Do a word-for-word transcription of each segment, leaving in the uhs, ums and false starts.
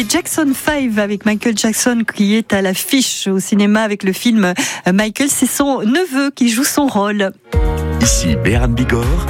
Jackson cinq avec Michael Jackson qui est à l'affiche au cinéma avec le film Michael. C'est son neveu qui joue son rôle. Ici Béarn Bigorre.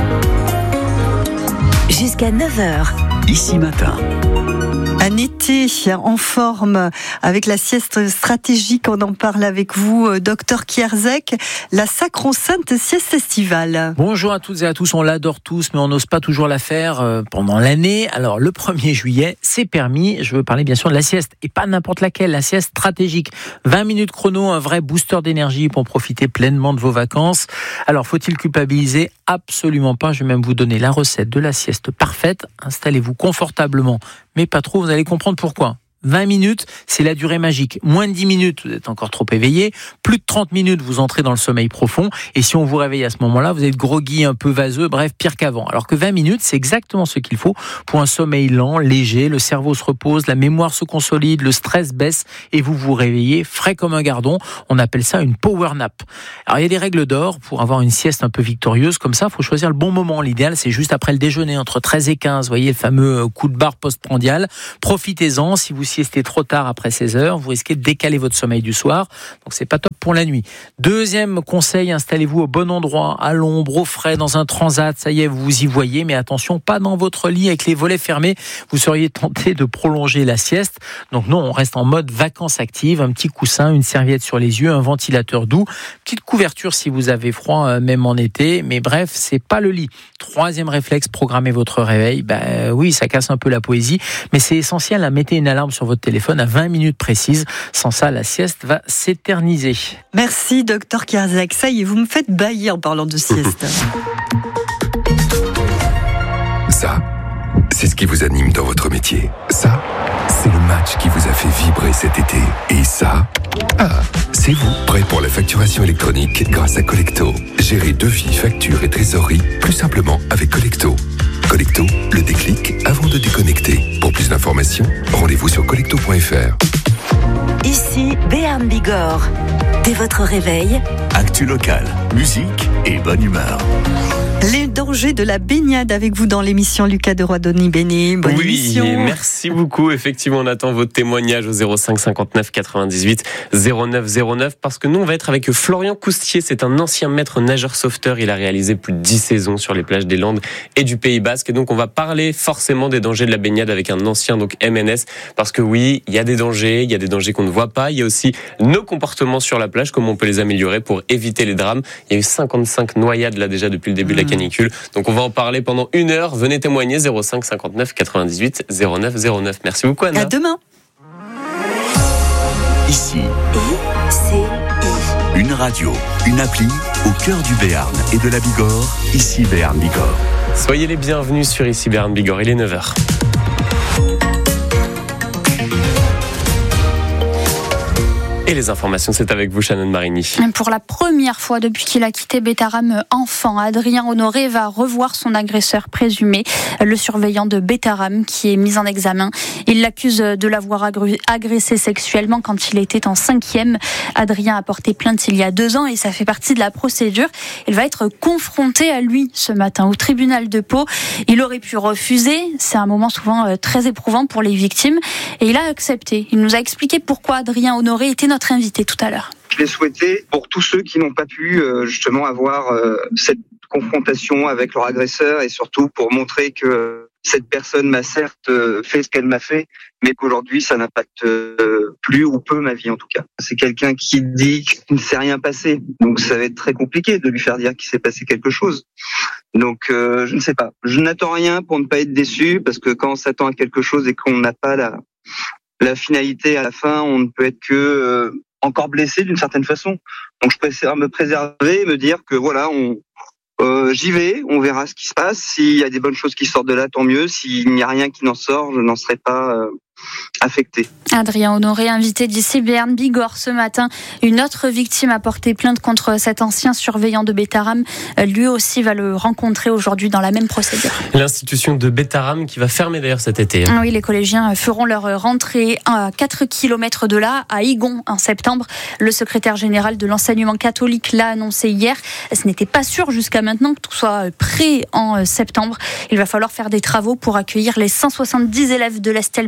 Jusqu'à neuf heures. Ici Matin. Un été en forme avec la sieste stratégique, on en parle avec vous, docteur Kierzek, la sacro-sainte sieste estivale. Bonjour à toutes et à tous, on l'adore tous, mais on n'ose pas toujours la faire pendant l'année. Alors le premier juillet, c'est permis, je veux parler bien sûr de la sieste, et pas n'importe laquelle, la sieste stratégique. vingt minutes chrono, un vrai booster d'énergie pour profiter pleinement de vos vacances. Alors faut-il culpabiliser ? Absolument pas, je vais même vous donner la recette de la sieste parfaite. Installez-vous confortablement, mais pas trop, vous allez comprendre pourquoi. vingt minutes, c'est la durée magique. Moins de dix minutes, vous êtes encore trop éveillé. Plus de trente minutes, vous entrez dans le sommeil profond. Et si on vous réveille à ce moment-là, vous êtes groggy, un peu vaseux, bref, pire qu'avant. Alors que vingt minutes, c'est exactement ce qu'il faut pour un sommeil lent, léger. Le cerveau se repose, la mémoire se consolide, le stress baisse et vous vous réveillez frais comme un gardon. On appelle ça une power nap. Alors il y a des règles d'or pour avoir une sieste un peu victorieuse. Comme ça, il faut choisir le bon moment. L'idéal, c'est juste après le déjeuner, entre treize et quinze. Vous voyez le fameux coup de barre postprandial. Profitez-en. Si vous siestez trop tard après seize heures, vous risquez de décaler votre sommeil du soir, donc c'est pas top pour la nuit. Deuxième conseil, installez-vous au bon endroit, à l'ombre, au frais, dans un transat, ça y est, vous vous y voyez, mais attention, pas dans votre lit avec les volets fermés, vous seriez tenté de prolonger la sieste. Donc non, on reste en mode vacances actives, un petit coussin, une serviette sur les yeux, un ventilateur doux, petite couverture si vous avez froid, même en été, mais bref, c'est pas le lit. Troisième réflexe, programmez votre réveil. Ben oui, ça casse un peu la poésie, mais c'est essentiel, à mettez une alarme sur votre téléphone à vingt minutes précises. Sans ça, la sieste va s'éterniser. Merci, docteur Kierzek. Ça y est, vous me faites bailler en parlant de sieste. Ça, c'est ce qui vous anime dans votre métier. Ça, c'est le match qui vous a fait vibrer cet été. Et ça, ah, c'est vous, prêt pour la facturation électronique grâce à Collecto. Gérez devis, factures et trésorerie plus simplement avec Collecto. Collecto, le déclic avant de déconnecter. Pour plus d'informations, rendez-vous sur collecto point f r. Ici Béarn Bigorre. Dès votre réveil, Actu locale, musique et bonne humeur. Les dangers de la baignade avec vous dans l'émission Lucas de Roidoni Béné. Bonne oui, émission. Merci beaucoup. Effectivement, on attend votre témoignage au zéro cinq cinquante-neuf quatre-vingt-dix-huit zéro neuf zéro neuf parce que nous, on va être avec Florian Coustier. C'est un ancien maître nageur sauveteur. Il a réalisé plus de dix saisons sur les plages des Landes et du Pays Basque. Et donc, on va parler forcément des dangers de la baignade avec un ancien donc M N S. Parce que oui, il y a des dangers. Il y a des dangers qu'on ne voit pas. Il y a aussi nos comportements sur la plage, comment on peut les améliorer pour éviter les drames. Il y a eu cinquante-cinq noyades là déjà depuis le début mmh. de la canicule. Donc on va en parler pendant une heure. Venez témoigner zéro cinq cinquante-neuf quatre-vingt-dix-huit zéro neuf zéro neuf. Merci beaucoup Anna. À demain. Ici, I C I. une radio, une appli au cœur du Béarn et de la Bigorre. Ici Béarn Bigorre. Soyez les bienvenus sur Ici Béarn Bigorre. Il est neuf heures. Et les informations, c'est avec vous, Shannon Marini. Pour la première fois depuis qu'il a quitté Bétharram enfant, Adrien Honoré va revoir son agresseur présumé, le surveillant de Bétharram, qui est mis en examen. Il l'accuse de l'avoir agressé sexuellement quand il était en cinquième. Adrien a porté plainte il y a deux ans et ça fait partie de la procédure. Il va être confronté à lui ce matin au tribunal de Pau. Il aurait pu refuser. C'est un moment souvent très éprouvant pour les victimes. Et il a accepté. Il nous a expliqué pourquoi Adrien Honoré était notre invité tout à l'heure. Je l'ai souhaité pour tous ceux qui n'ont pas pu euh, justement avoir euh, cette confrontation avec leur agresseur et surtout pour montrer que cette personne m'a certes euh, fait ce qu'elle m'a fait, mais qu'aujourd'hui ça n'impacte euh, plus ou peu ma vie en tout cas. C'est quelqu'un qui dit qu'il ne s'est rien passé, donc ça va être très compliqué de lui faire dire qu'il s'est passé quelque chose. Donc euh, je ne sais pas. Je n'attends rien pour ne pas être déçu parce que quand on s'attend à quelque chose et qu'on n'a pas la la finalité à la fin, on ne peut être que euh, encore blessé d'une certaine façon. Donc je préfère me préserver et me dire que voilà, on euh, j'y vais, on verra ce qui se passe. S'il y a des bonnes choses qui sortent de là, tant mieux. S'il n'y a rien qui n'en sort, je n'en serai pas euh, affecté. Adrien Honoré, invité d'ici Béarn Bigorre ce matin. Une autre victime a porté plainte contre cet ancien surveillant de Bétharram. Lui aussi va le rencontrer aujourd'hui dans la même procédure. L'institution de Bétharram qui va fermer d'ailleurs cet été. Oui, les collégiens feront leur rentrée à quatre kilomètres de là, à Igon, en septembre. Le secrétaire général de l'enseignement catholique l'a annoncé hier. Ce n'était pas sûr jusqu'à maintenant que tout soit prêt en septembre. Il va falloir faire des travaux pour accueillir les cent soixante-dix élèves de l'Estelle Bétharram.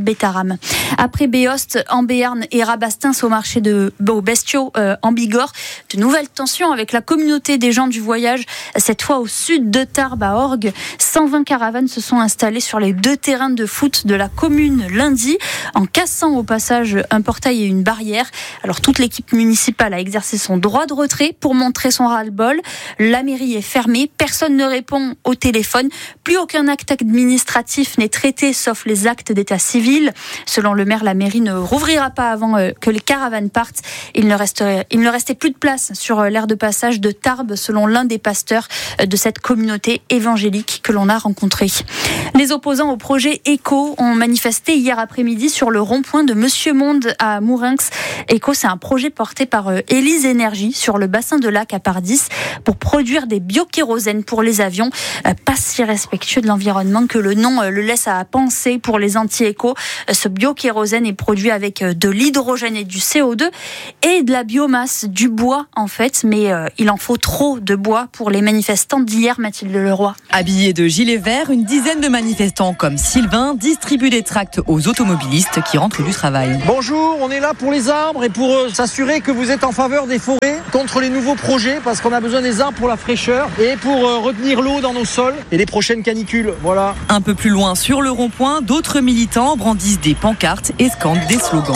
Bétarame. Après Béost en Béarn et Rabastens au marché de au Bestiaux euh, en Bigorre, de nouvelles tensions avec la communauté des gens du voyage, cette fois au sud de Tarbes à Orgues. cent vingt caravanes se sont installées sur les deux terrains de foot de la commune lundi, en cassant au passage un portail et une barrière. Alors toute l'équipe municipale a exercé son droit de retrait pour montrer son ras-le-bol. La mairie est fermée, personne ne répond au téléphone, plus aucun acte administratif n'est traité sauf les actes d'état civil. Selon le maire, la mairie ne rouvrira pas avant que les caravanes partent. Il ne resterait, il ne restait plus de place sur l'aire de passage de Tarbes selon l'un des pasteurs de cette communauté évangélique que l'on a rencontré. Les opposants au projet Eco ont manifesté hier après-midi sur le rond-point de Monsieur Monde à Mourinx. Eco, c'est un projet porté par Élise Énergie sur le bassin de Lac à Pardis pour produire des biokérosènes pour les avions. Pas si respectueux de l'environnement que le nom le laisse à penser pour les anti-éco. Ce biokérosène est produit avec de l'hydrogène et du C O deux et de la biomasse, du bois en fait, mais euh, il en faut trop de bois pour les manifestants d'hier, Mathilde Leroy. Habillés de gilets verts, une dizaine de manifestants comme Sylvain distribuent des tracts aux automobilistes qui rentrent du travail. Bonjour, on est là pour les arbres et pour euh, s'assurer que vous êtes en faveur des forêts, contre les nouveaux projets, parce qu'on a besoin des arbres pour la fraîcheur et pour euh, retenir l'eau dans nos sols et les prochaines canicules. Voilà. Un peu plus loin sur le rond-point, d'autres militants brandissent des pancartes et scandent des slogans.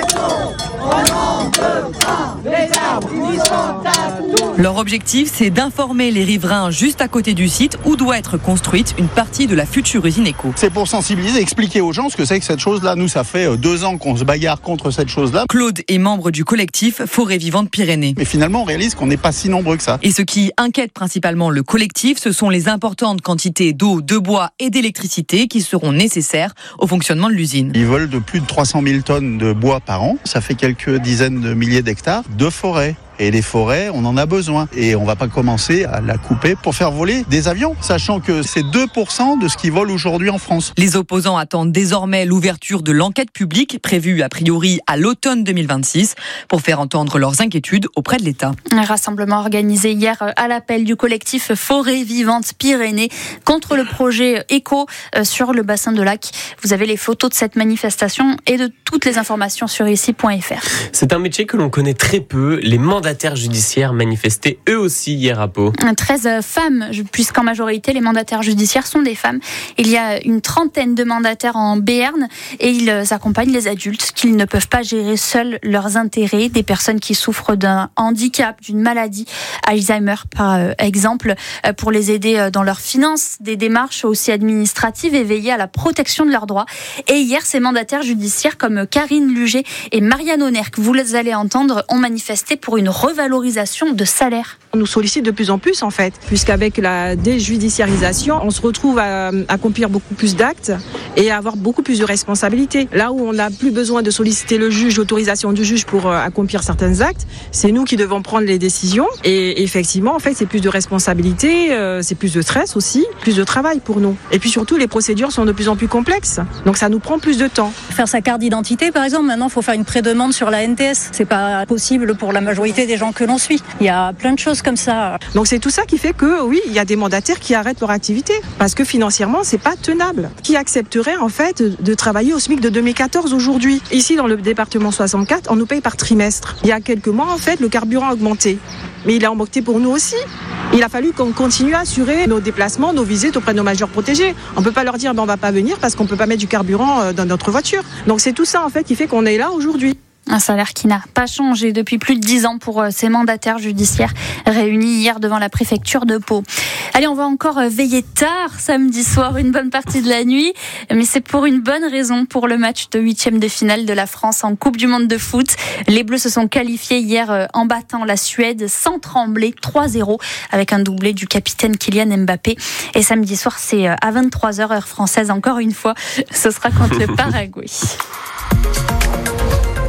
Leur objectif, c'est d'informer les riverains juste à côté du site où doit être construite une partie de la future usine Eco. C'est pour sensibiliser, expliquer aux gens ce que c'est que cette chose-là. Nous, ça fait deux ans qu'on se bagarre contre cette chose-là. Claude est membre du collectif Forêt Vivante Pyrénées. Mais finalement, on réalise qu'on n'est pas si nombreux que ça. Et ce qui inquiète principalement le collectif, ce sont les importantes quantités d'eau, de bois et d'électricité qui seront nécessaires au fonctionnement de l'usine. Ils volent de plus de trois cent mille tonnes de bois par an. Ça fait quelques dizaines de milliers d'hectares de forêt. Et les forêts, on en a besoin. Et on ne va pas commencer à la couper pour faire voler des avions, sachant que c'est deux pour cent de ce qui vole aujourd'hui en France. Les opposants attendent désormais l'ouverture de l'enquête publique, prévue a priori à l'automne deux mille vingt-six, pour faire entendre leurs inquiétudes auprès de l'État. Un rassemblement organisé hier à l'appel du collectif Forêt Vivante Pyrénées contre le projet Eco sur le bassin de Lac. Vous avez les photos de cette manifestation et de toutes les informations sur ici point f r. C'est un métier que l'on connaît très peu, les mandataires judiciaires manifestaient eux aussi hier à Pau. treize femmes, puisqu'en majorité les mandataires judiciaires sont des femmes. Il y a une trentaine de mandataires en Béarn et ils accompagnent les adultes qui ne peuvent pas gérer seuls leurs intérêts, des personnes qui souffrent d'un handicap, d'une maladie, Alzheimer par exemple, pour les aider dans leurs finances, des démarches aussi administratives et veiller à la protection de leurs droits. Et hier, ces mandataires judiciaires comme Karine Luget et Marianne Honner, que vous allez entendre, ont manifesté pour une revalorisation de salaire. On nous sollicite de plus en plus en fait, puisqu'avec la déjudiciarisation, on se retrouve à accomplir beaucoup plus d'actes et à avoir beaucoup plus de responsabilités. Là où on n'a plus besoin de solliciter le juge, l'autorisation du juge pour accomplir certains actes, c'est nous qui devons prendre les décisions. Et effectivement, en fait, c'est plus de responsabilités, c'est plus de stress aussi, plus de travail pour nous. Et puis surtout, les procédures sont de plus en plus complexes, donc ça nous prend plus de temps. Faire sa carte d'identité, par exemple, maintenant, il faut faire une prédemande sur la N T S. C'est pas possible pour la majorité des gens que l'on suit. Il y a plein de choses comme ça. Donc c'est tout ça qui fait que oui, il y a des mandataires qui arrêtent leur activité parce que financièrement, c'est pas tenable. Qui accepterait en fait de travailler au SMIC de deux mille quatorze aujourd'hui? Ici dans le département soixante-quatre, on nous paye par trimestre. Il y a quelques mois en fait, le carburant a augmenté. Mais il a augmenté pour nous aussi. Il a fallu qu'on continue à assurer nos déplacements, nos visites auprès de nos majeurs protégés. On peut pas leur dire ben on va pas venir parce qu'on peut pas mettre du carburant dans notre voiture. Donc c'est tout ça en fait qui fait qu'on est là aujourd'hui. Un salaire qui n'a pas changé depuis plus de dix ans pour ces mandataires judiciaires réunis hier devant la préfecture de Pau. Allez, on va encore veiller tard samedi soir, une bonne partie de la nuit, mais c'est pour une bonne raison, pour le match de huitième de finale de la France en Coupe du Monde de foot. Les Bleus se sont qualifiés hier en battant la Suède sans trembler, trois zéro, avec un doublé du capitaine Kylian Mbappé. Et samedi soir, c'est à vingt-trois heures heure française, encore une fois, ce sera contre le Paraguay. Ben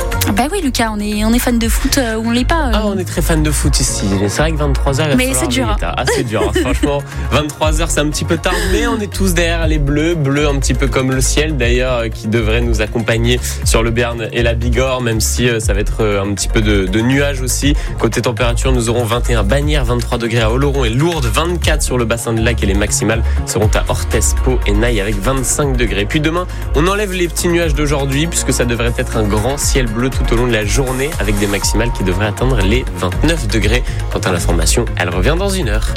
oui, Lucas, on est, on est fan de foot euh, ou on l'est pas. Euh... Ah, on est très fan de foot ici. C'est vrai que vingt-trois heures, il va mais c'est dur. Hein. Ah, c'est dur. Hein. Franchement, vingt-trois heures, c'est un petit peu tard, mais on est tous derrière les bleus. Bleus un petit peu comme le ciel, d'ailleurs, qui devrait nous accompagner sur le Béarn et la Bigorre, même si euh, ça va être euh, un petit peu de, de nuages aussi. Côté température, nous aurons vingt et un à Bagnères, vingt-trois degrés à Oloron et Lourdes, vingt-quatre sur le bassin de Lac et les maximales seront à Orthez, Pau et Naï avec vingt-cinq degrés. Puis demain, on enlève les petits nuages d'aujourd'hui puisque ça devrait être un grand ciel bleu tout au long de la journée avec des maximales qui devraient atteindre les vingt-neuf degrés. Quant à l'information, elle revient dans une heure.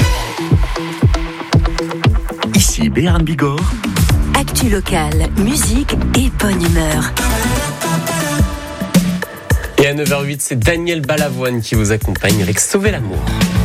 Ici Béarn Bigorre. Actu locale, musique et bonne humeur. Et à neuf heures huit, c'est Daniel Balavoine qui vous accompagne avec Sauver l'amour.